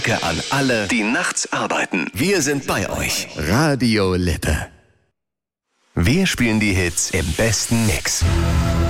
Danke an alle, die nachts arbeiten. Wir sind bei euch. Radio Lippe. Wir spielen die Hits im besten Mix.